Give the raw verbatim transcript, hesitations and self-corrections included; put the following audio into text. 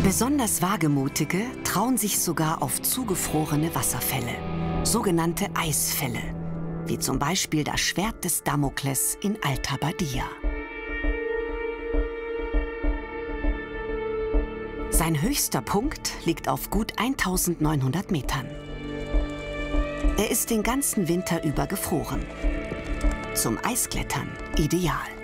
Besonders Wagemutige trauen sich sogar auf zugefrorene Wasserfälle, sogenannte Eisfälle, wie zum Beispiel das Schwert des Damokles in Alta Badia. Sein höchster Punkt liegt auf gut eintausendneunhundert Metern. Er ist den ganzen Winter über gefroren. Zum Eisklettern ideal.